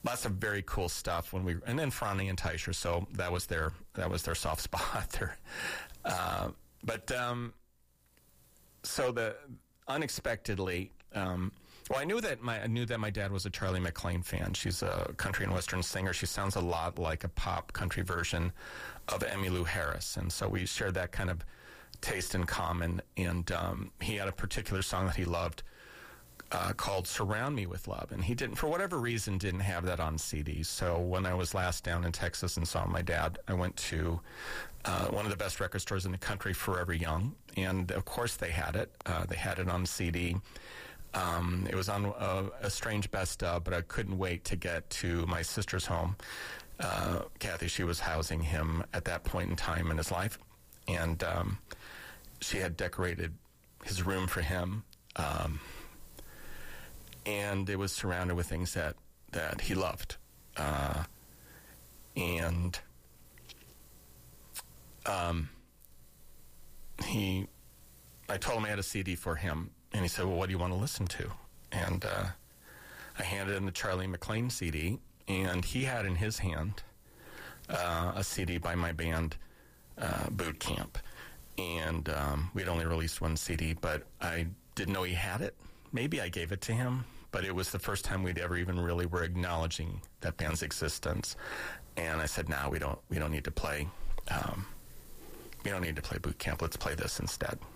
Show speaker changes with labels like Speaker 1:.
Speaker 1: lots of very cool stuff and then Franny and Teicher. So that was their soft spot there. So unexpectedly, I knew that my dad was a Charlie McClain fan. She's a country and western singer. She sounds a lot like a pop country version of Emmylou Harris, and so we shared that kind of taste in common. And he had a particular song that he loved called "Surround Me with Love," and he didn't, for whatever reason, didn't have that on CD. So when I was last down in Texas and saw my dad, I went to one of the best record stores in the country, Forever Young, and of course they had it. They had it on CD. It was on a strange best of, but I couldn't wait to get to my sister's home. Kathy, she was housing him at that point in time in his life, and she had decorated his room for him. And it was surrounded with things that he loved. I told him I had a CD for him, and he said, well, what do you want to listen to? And I handed him the Charlie McClain CD, and he had in his hand a CD by my band, Boot Camp. And we'd only released one CD, but I didn't know he had it. Maybe I gave it to him, but it was the first time we'd ever even really were acknowledging that band's existence. And I said, "No, we don't need to play. We don't need to play Boot Camp. Let's play this instead."